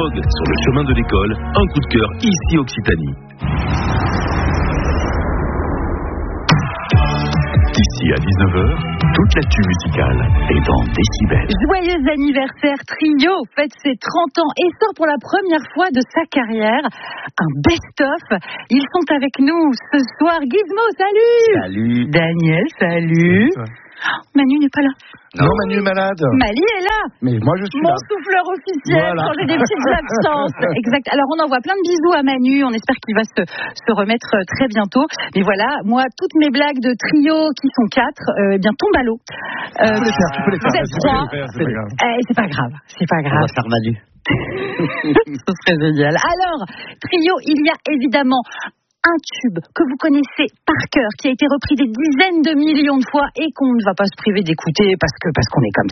Vogue sur le chemin de l'école, un coup de cœur ici Occitanie. Ici à 19h, toute l'actu musicale est dans Décibel. Joyeux anniversaire, Trio fête ses 30 ans et sort pour la première fois de sa carrière un best-of. Ils sont avec nous ce soir. Gizmo, salut. Salut. Daniel, salut. Manu n'est pas là. Non, Manu est malade. Mali est là. Mais moi, je suis Mon là. souffleur officiel, Voilà. quand j'ai des petites absences. Exact. Alors, on envoie plein de bisous à Manu. On espère qu'il va se remettre très bientôt. Mais voilà, moi, toutes mes blagues de Trio, qui sont 4, eh bien, tombent à l'eau. Tu peux les faire, Vous êtes 3. C'est pas grave. C'est pas grave. C'est pas On grave. va faire Manu. Ce serait génial. Alors, Trio, il y a évidemment un tube que vous connaissez par cœur, qui a été repris des dizaines de millions de fois et qu'on ne va pas se priver d'écouter parce qu'on est comme